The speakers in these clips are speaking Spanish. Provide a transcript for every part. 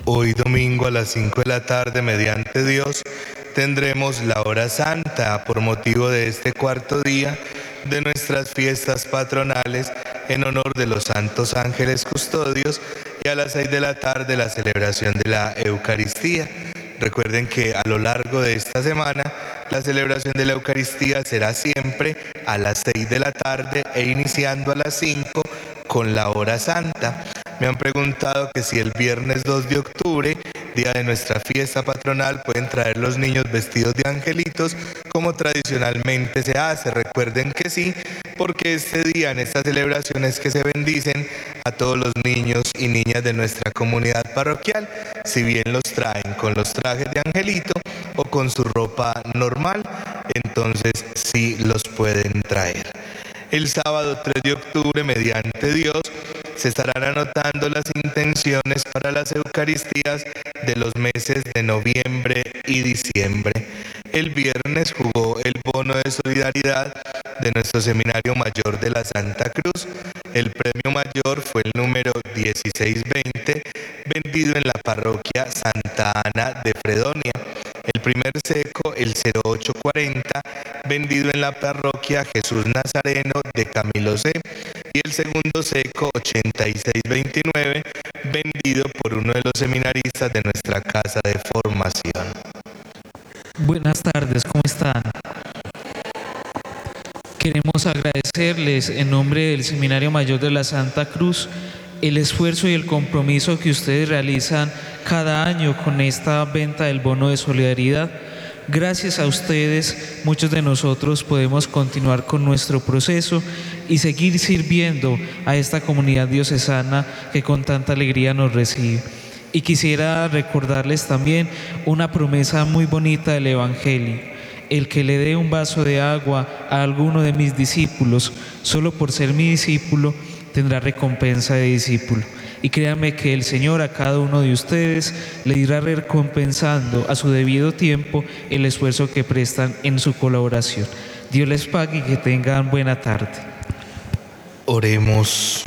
Hoy domingo a las 5 de la tarde, mediante Dios, tendremos la hora santa por motivo de este cuarto día de nuestras fiestas patronales en honor de los santos ángeles custodios, y a las 6 de la tarde la celebración de la Eucaristía. Recuerden que a lo largo de esta semana la celebración de la Eucaristía será siempre a las 6 de la tarde e iniciando a las 5 con la hora santa. Me han preguntado que si el viernes 2 de octubre, día de nuestra fiesta patronal, pueden traer los niños vestidos de angelitos como tradicionalmente se hace. Recuerden que sí, porque este día, en estas celebraciones, que se bendicen a todos los niños y niñas de nuestra comunidad parroquial, si bien los traen con los trajes de angelito o con su ropa normal, entonces sí los pueden traer. El sábado 3 de octubre, mediante Dios, se estarán anotando las intenciones para las Eucaristías de los meses de noviembre y diciembre. El viernes jugó el bono de solidaridad de nuestro Seminario Mayor de la Santa Cruz. El premio mayor fue el número 1620, vendido en la parroquia Santa Ana de Fredonia. El primer seco, el 0840, vendido en la parroquia Jesús Nazareno de Camilo C. Y el segundo seco, 8629, vendido por uno de los seminaristas de nuestra casa de formación. Buenas tardes, ¿cómo están? Queremos agradecerles en nombre del Seminario Mayor de la Santa Cruz el esfuerzo y el compromiso que ustedes realizan cada año con esta venta del bono de solidaridad. Gracias a ustedes, muchos de nosotros podemos continuar con nuestro proceso y seguir sirviendo a esta comunidad diocesana que con tanta alegría nos recibe. Y quisiera recordarles también una promesa muy bonita del Evangelio: el que le dé un vaso de agua a alguno de mis discípulos, solo por ser mi discípulo, tendrá recompensa de discípulo. Y créanme que el Señor a cada uno de ustedes le irá recompensando a su debido tiempo el esfuerzo que prestan en su colaboración. Dios les pague y que tengan buena tarde. Oremos.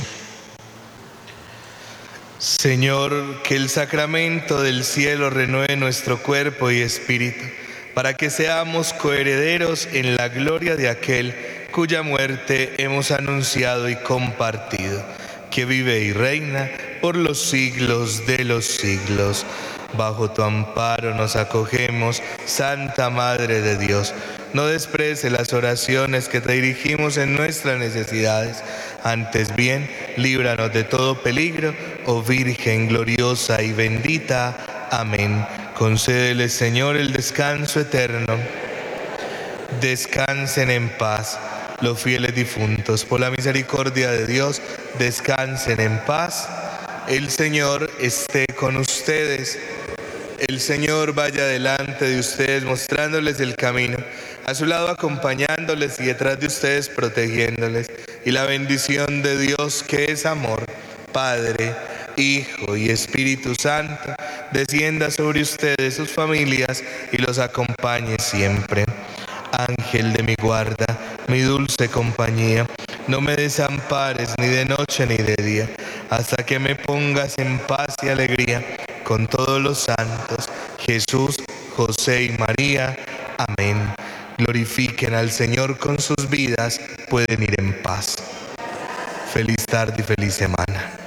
Señor, que el sacramento del cielo renueve nuestro cuerpo y espíritu, para que seamos coherederos en la gloria de aquel cuya muerte hemos anunciado y compartido, que vive y reina por los siglos de los siglos. Bajo tu amparo nos acogemos, Santa Madre de Dios. No desprecie las oraciones que te dirigimos en nuestras necesidades. Antes bien, líbranos de todo peligro, oh Virgen gloriosa y bendita. Amén. Concédele, Señor, el descanso eterno. Descansen en paz los fieles difuntos. Por la misericordia de Dios, descansen en paz. El Señor esté con ustedes. El Señor vaya delante de ustedes, mostrándoles el camino, a su lado acompañándoles y detrás de ustedes protegiéndoles. Y la bendición de Dios, que es amor, Padre, Hijo y Espíritu Santo, descienda sobre ustedes, sus familias, y los acompañe siempre. Ángel de mi guarda, mi dulce compañía, no me desampares ni de noche ni de día, hasta que me pongas en paz y alegría con todos los santos, Jesús, José y María. Amén. Glorifiquen al Señor con sus vidas, pueden ir en paz. Feliz tarde y feliz semana.